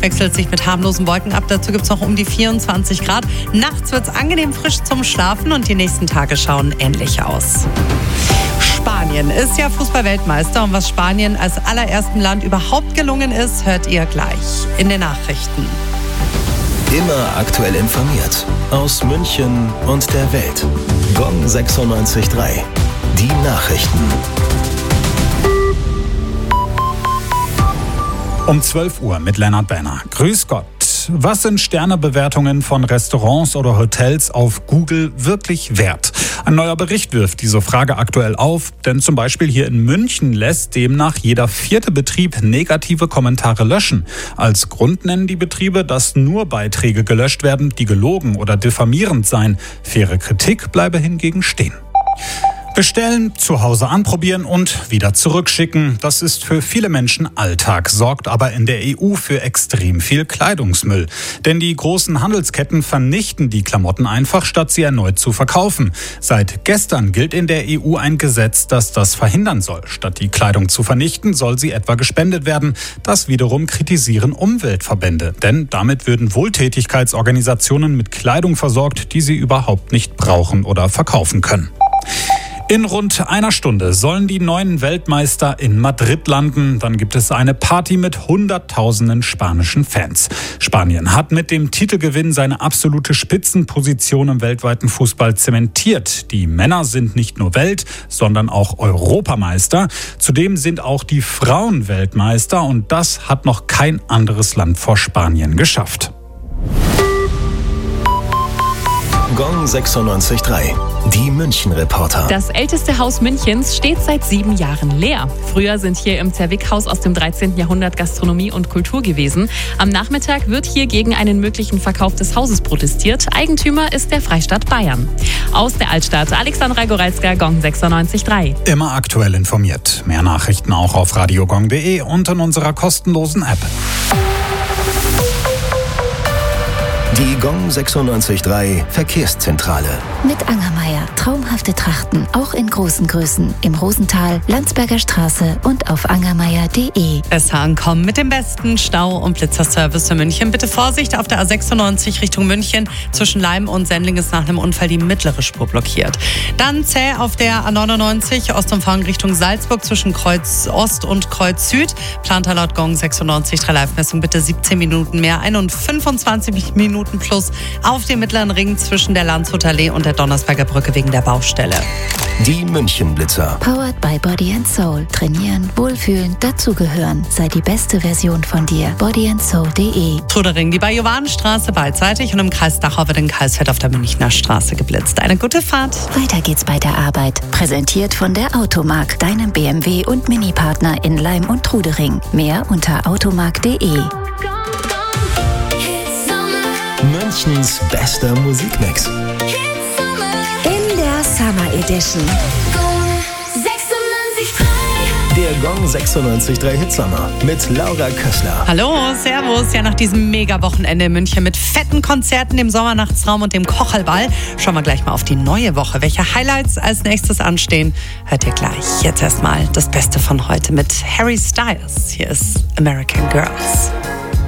wechselt sich mit harmlosen Wolken ab. Dazu gibt es noch um die 24 Grad. Nachts wird es angenehm frisch zum Schlafen und die nächsten Tage schauen ähnlich aus. Spanien ist ja Fußball-Weltmeister und was Spanien als allerersten Land überhaupt gelungen ist, hört ihr gleich in den Nachrichten. Immer aktuell informiert aus München und der Welt. Gong 96.3. Die Nachrichten. Um 12 Uhr mit Lennart Benner. Grüß Gott. Was sind Sternebewertungen von Restaurants oder Hotels auf Google wirklich wert? Ein neuer Bericht wirft diese Frage aktuell auf, denn zum Beispiel hier in München lässt demnach jeder 4. Betrieb negative Kommentare löschen. Als Grund nennen die Betriebe, dass nur Beiträge gelöscht werden, die gelogen oder diffamierend seien. Faire Kritik bleibe hingegen stehen. Bestellen, zu Hause anprobieren und wieder zurückschicken. Das ist für viele Menschen Alltag, sorgt aber in der EU für extrem viel Kleidungsmüll. Denn die großen Handelsketten vernichten die Klamotten einfach, statt sie erneut zu verkaufen. Seit gestern gilt in der EU ein Gesetz, das das verhindern soll. Statt die Kleidung zu vernichten, soll sie etwa gespendet werden. Das wiederum kritisieren Umweltverbände. Denn damit würden Wohltätigkeitsorganisationen mit Kleidung versorgt, die sie überhaupt nicht brauchen oder verkaufen können. In rund einer Stunde sollen die neuen Weltmeister in Madrid landen. Dann gibt es eine Party mit Hunderttausenden spanischen Fans. Spanien hat mit dem Titelgewinn seine absolute Spitzenposition im weltweiten Fußball zementiert. Die Männer sind nicht nur Welt-, sondern auch Europameister. Zudem sind auch die Frauen Weltmeister und das hat noch kein anderes Land vor Spanien geschafft. Gong 96.3. Die München-Reporter. Das älteste Haus Münchens steht seit 7 Jahren leer. Früher sind hier im Zerwick-Haus aus dem 13. Jahrhundert Gastronomie und Kultur gewesen. Am Nachmittag wird hier gegen einen möglichen Verkauf des Hauses protestiert. Eigentümer ist der Freistaat Bayern. Aus der Altstadt, Alexandra Goralska, Gong 96.3. Immer aktuell informiert. Mehr Nachrichten auch auf radiogong.de und in unserer kostenlosen App. Die Gong 96.3 Verkehrszentrale. Mit Angermeier. Traumhafte Trachten, auch in großen Größen. Im Rosental, Landsberger Straße und auf angermeier.de. Besser ankommen mit dem besten Stau- und Blitzerservice für München. Bitte Vorsicht auf der A96 Richtung München. Zwischen Leim und Sendling ist nach einem Unfall die mittlere Spur blockiert. Dann zäh auf der A99 Ostumfahrung Richtung Salzburg zwischen Kreuz Ost und Kreuz Süd. Plant laut Gong 96.3 Live-Messung bitte 17 Minuten mehr ein und 25 Minuten plus auf dem mittleren Ring zwischen der Landshuter Allee und der Donnersberger Brücke wegen der Baustelle. Die München-Blitzer. Powered by Body & Soul. Trainieren, wohlfühlen, dazugehören. Sei die beste Version von dir. bodyandsoul.de. Trudering, die bei Johannenstraße beidseitig und im Kreis Dachau wird in Kreisfeld auf der Münchner Straße geblitzt. Eine gute Fahrt. Weiter geht's bei der Arbeit. Präsentiert von der Automark, deinem BMW- und Mini-Partner in Leim und Trudering. Mehr unter automark.de. Münchens bester Musikmix. In der Summer Edition. Der Gong 96.3 Hitsommer mit Laura Kössler. Hallo, servus. Ja, nach diesem Mega-Wochenende in München mit fetten Konzerten, dem Sommernachtsraum und dem Kocherlball schauen wir gleich mal auf die neue Woche. Welche Highlights als nächstes anstehen, hört ihr gleich. Jetzt erstmal das Beste von heute mit Harry Styles. Hier ist American Girls.